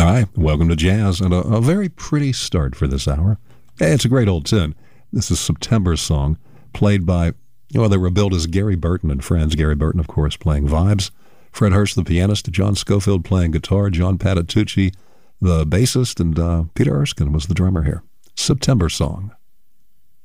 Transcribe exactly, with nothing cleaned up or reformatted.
Hi, welcome to Jazz, and a, a very pretty start for this hour. Hey, it's a great old tune. This is September Song, played by, well, they were billed as Gary Burton and Friends. Gary Burton, of course, playing vibes. Fred Hurst, the pianist. John Schofield playing guitar. John Patitucci, the bassist. And uh, Peter Erskine was the drummer here. September Song.